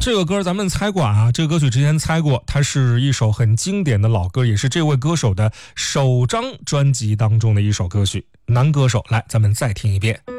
这个歌咱们猜过啊，这个歌曲之前猜过，它是一首很经典的老歌，也是这位歌手的首张专辑当中的一首歌曲，男歌手。来，咱们再听一遍。